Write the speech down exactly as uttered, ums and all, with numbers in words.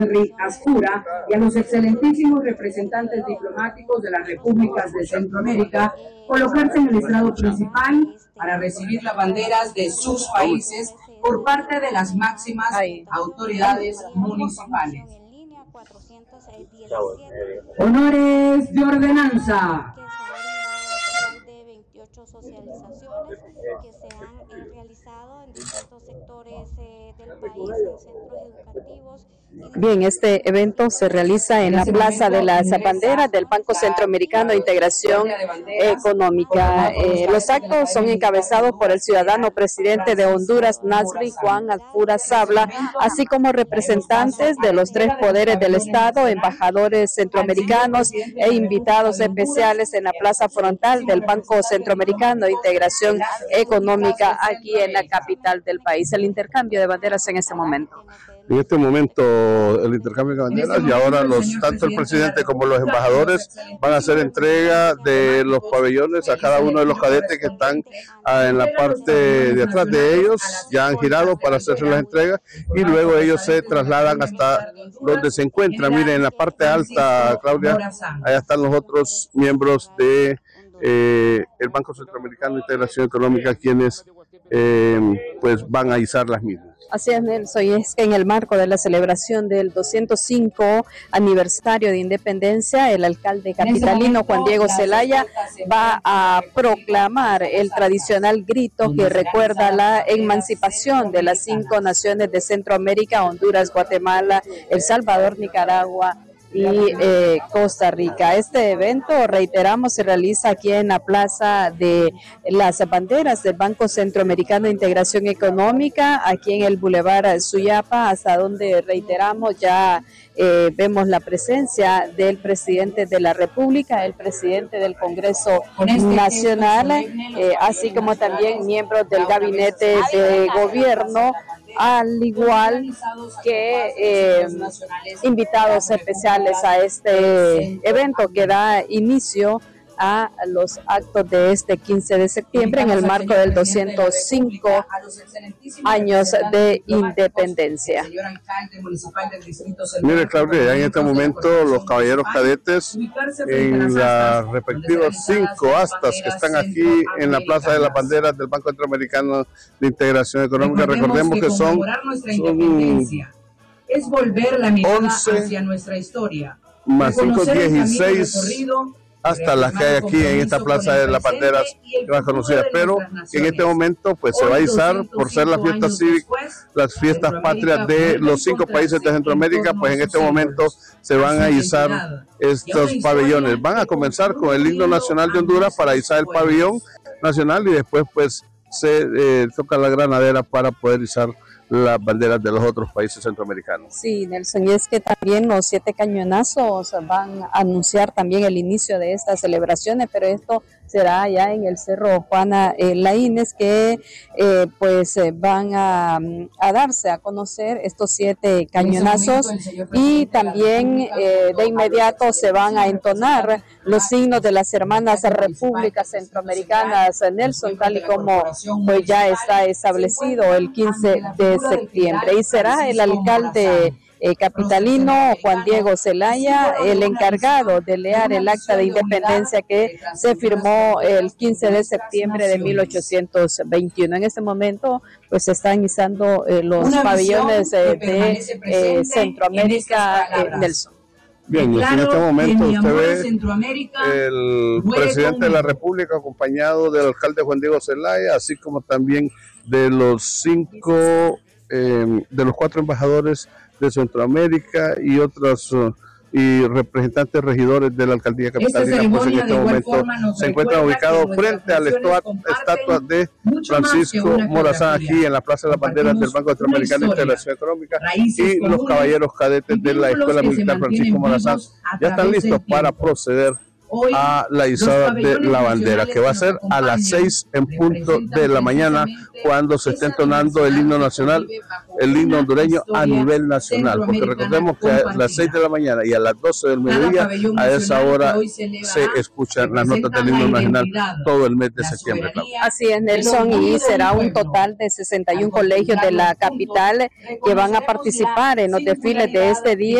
Henry Ascura y a los excelentísimos representantes diplomáticos de las repúblicas de Centroamérica colocarse en el estrado principal para recibir las banderas de sus países por parte de las máximas autoridades municipales. Honores de ordenanza. Socializaciones que se han eh, realizado en distintos sectores eh, del país, en centros educativos. Bien, este evento se realiza en la Plaza de las Banderas del Banco Centroamericano de Integración Económica. Eh, los actos son encabezados por el ciudadano presidente de Honduras, Nasri Juan Alfura Sabla, así como representantes de los tres poderes del Estado, embajadores centroamericanos e invitados especiales en la plaza frontal del Banco Centroamericano de Integración Económica aquí en la capital del país. El intercambio de banderas en este momento. En este momento el intercambio de banderas y ahora los tanto el presidente como los embajadores van a hacer entrega de los pabellones a cada uno de los cadetes que están ah, en la parte de atrás de ellos. Ya han girado para hacerse las entregas y luego ellos se trasladan hasta donde se encuentran. Miren, en la parte alta, Claudia, allá están los otros miembros de Eh, el Banco Centroamericano de Integración Económica, quienes eh, pues van a izar las mismas. Así es, Nelson, y es que en el marco de la celebración del doscientos cinco aniversario de independencia, el alcalde capitalino Juan Diego Zelaya va a proclamar el tradicional grito que recuerda la emancipación de las cinco naciones de Centroamérica: Honduras, Guatemala, El Salvador, Nicaragua y eh, Costa Rica. Este evento, reiteramos, se realiza aquí en la Plaza de las Banderas del Banco Centroamericano de Integración Económica, aquí en el Boulevard Suyapa, hasta donde, reiteramos, ya eh, vemos la presencia del presidente de la República, el presidente del Congreso Nacional, eh, así como también miembros del gabinete de gobierno, al igual que eh, invitados especiales a este evento que da inicio a los actos de este quince de septiembre en el marco del doscientos cinco años de independencia. Mire, Claudia, en este momento los caballeros cadetes en las respectivas cinco astas que están aquí en la Plaza de las Banderas del Banco Centroamericano de Integración Económica, recordemos que son, son es volver la mirada hacia nuestra historia, más cinco, dieciséis hasta las que hay aquí en esta Plaza de las Banderas más conocidas, pero en este momento pues se va a izar, por ser las fiestas cívicas, las fiestas patrias de los cinco países de Centroamérica, pues en este momento se van a izar estos pabellones. Van a comenzar con el himno nacional de Honduras para izar el pabellón nacional y después pues se eh, toca la granadera para poder izar las banderas de los otros países centroamericanos. Sí, Nelson, y es que también los siete cañonazos van a anunciar también el inicio de estas celebraciones, pero esto será ya en el Cerro Juana eh, Laínez, que eh, pues eh, van a, a darse a conocer estos siete cañonazos y también eh, de inmediato se van a entonar los signos de las hermanas repúblicas centroamericanas, Nelson, tal y como pues ya está establecido el quince de septiembre, y será el alcalde Eh, capitalino Juan Diego Zelaya el encargado de leer el acta de independencia que se firmó el quince de septiembre de mil ochocientos veintiuno. En este momento pues se están izando eh, los pabellones eh, de eh, Centroamérica, eh, Nelson. Bien, y en este momento usted ve el presidente de la República acompañado del alcalde Juan Diego Zelaya, así como también de los cinco, eh, de los cuatro embajadores de Centroamérica y otros uh, y representantes regidores de la alcaldía capitalina, pues en este momento se encuentran ubicados frente a la estatua de Francisco Morazán, aquí en la Plaza de las Banderas del Banco Centroamericano de Integración Económica, y los caballeros cadetes de la Escuela Militar Francisco Morazán ya están listos para proceder a la izada de la bandera, que va a ser a las seis en punto de la mañana, cuando se esté entonando el himno nacional, el himno hondureño a nivel nacional, porque recordemos que a las seis de la mañana y a las doce del mediodía, a esa hora se escuchan las notas del himno nacional todo el mes de septiembre. Así es, Nelson, y será un total de sesenta y uno colegios de la capital que van a participar en los desfiles de este día.